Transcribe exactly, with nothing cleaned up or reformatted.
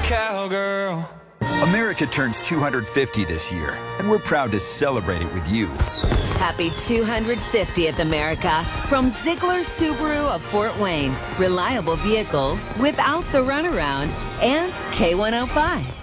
cowgirl. America turns two hundred fifty this year, and we're proud to celebrate it with you. Happy two hundred fiftieth, America, from Ziegler Subaru of Fort Wayne. Reliable vehicles without the runaround, and K one oh five.